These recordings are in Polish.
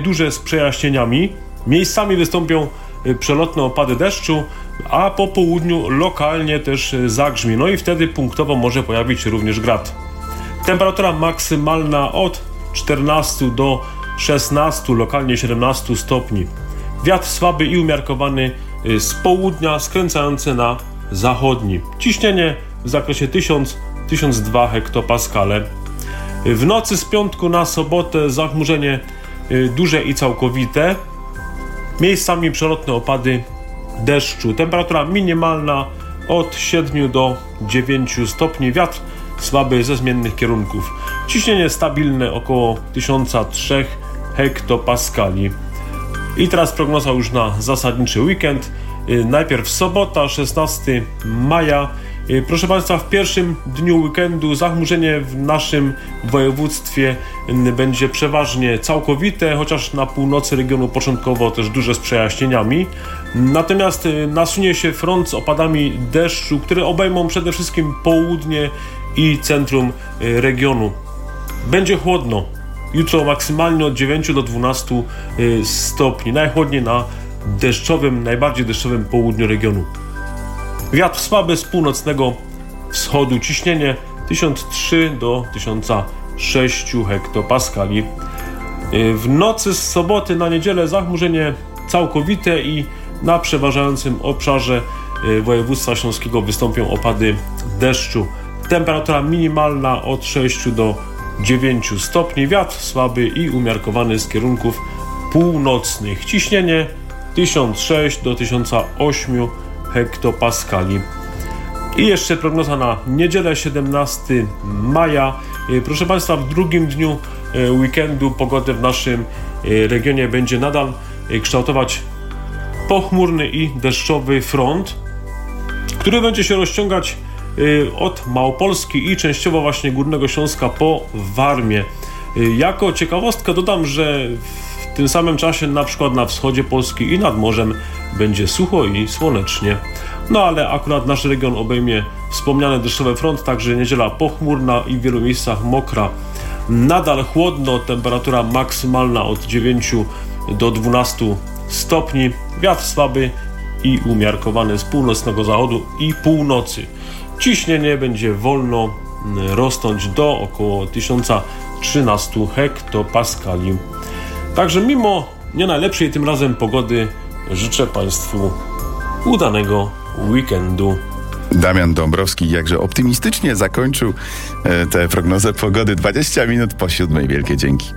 duże z przejaśnieniami. Miejscami wystąpią przelotne opady deszczu, a po południu lokalnie też zagrzmi. No i wtedy punktowo może pojawić się również grad. Temperatura maksymalna od 14 do 16, lokalnie 17 stopni. Wiatr słaby i umiarkowany z południa, skręcający na zachodni. Ciśnienie w zakresie 1000-1002 hektopaskale. W nocy z piątku na sobotę zachmurzenie duże i całkowite. Miejscami przelotne opady deszczu. Temperatura minimalna od 7 do 9 stopni. Wiatr słaby ze zmiennych kierunków. Ciśnienie stabilne około 1003 hektopaskali. I teraz prognoza już na zasadniczy weekend. Najpierw sobota, 16 maja. Proszę Państwa, w pierwszym dniu weekendu zachmurzenie w naszym województwie będzie przeważnie całkowite, chociaż na północy regionu początkowo też duże z przejaśnieniami. Natomiast nasunie się front z opadami deszczu, które obejmą przede wszystkim południe i centrum regionu. Będzie chłodno. Jutro maksymalnie od 9 do 12 stopni. Najchłodniej na deszczowym, najbardziej deszczowym południu regionu. Wiatr słaby z północnego wschodu. Ciśnienie 1003 do 1006 hektopaskali. W nocy z soboty na niedzielę zachmurzenie całkowite i na przeważającym obszarze województwa śląskiego wystąpią opady deszczu. Temperatura minimalna od 6 do 9 stopni. Wiatr słaby i umiarkowany z kierunków północnych. Ciśnienie 1006 do 1008 hektopaskali. I jeszcze prognoza na niedzielę, 17 maja. Proszę Państwa, w drugim dniu weekendu pogodę w naszym regionie będzie nadal kształtować pochmurny i deszczowy front, który będzie się rozciągać od Małopolski i częściowo właśnie Górnego Śląska po Warmię. Jako ciekawostkę dodam, że w tym samym czasie na przykład na wschodzie Polski i nad morzem będzie sucho i słonecznie. No ale akurat nasz region obejmie wspomniany deszczowy front, także niedziela pochmurna i w wielu miejscach mokra. Nadal chłodno, temperatura maksymalna od 9 do 12 stopni. Wiatr słaby i umiarkowany z północnego zachodu i północy. Ciśnienie będzie wolno rosnąć do około 1013 hektopaskali. Także mimo nie najlepszej tym razem pogody życzę Państwu udanego weekendu. Damian Dąbrowski jakże optymistycznie zakończył tę prognozę pogody. 20 minut po 7. Wielkie dzięki.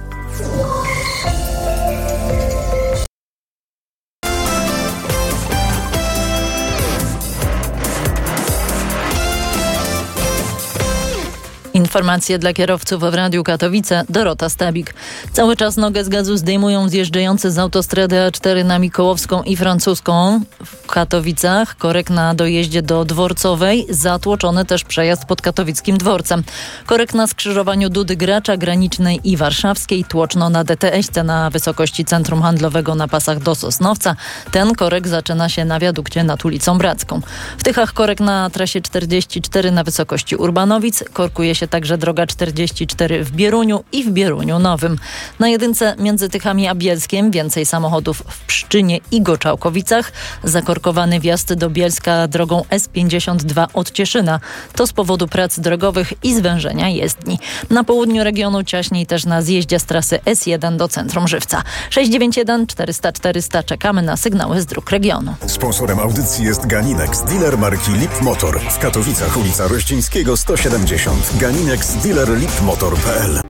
Informacje dla kierowców w Radiu Katowice. Dorota Stabik. Cały czas nogę z gazu zdejmują zjeżdżający z autostrady A4 na Mikołowską i Francuską. W Katowicach korek na dojeździe do Dworcowej. Zatłoczony też przejazd pod katowickim dworcem. Korek na skrzyżowaniu Dudy Gracza, Granicznej i Warszawskiej. Tłoczno na DTS-ce na wysokości Centrum Handlowego na pasach do Sosnowca. Ten korek zaczyna się na wiadukcie nad ulicą Bracką. W Tychach korek na trasie 44 na wysokości Urbanowic. Korkuje się także droga 44 w Bieruniu i w Bieruniu Nowym. Na jedynce między Tychami a Bielskiem więcej samochodów w Pszczynie i Goczałkowicach. Zakorkowany wjazd do Bielska drogą S52 od Cieszyna. To z powodu prac drogowych i zwężenia jezdni. Na południu regionu ciaśniej też na zjeździe z trasy S1 do centrum Żywca. 691 400 400. Czekamy na sygnały z dróg regionu. Sponsorem audycji jest Ganinex, dealer marki Lip Motor. W Katowicach ulica Rościńskiego 170. Ganinex, dealer lipmotor.pl.